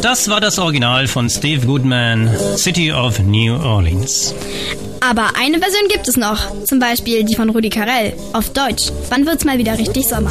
Das war das Original von Steve Goodman, City of New Orleans. Aber eine Version gibt es noch, zum Beispiel die von Rudi Carrell, auf Deutsch. Wann wird's mal wieder richtig Sommer?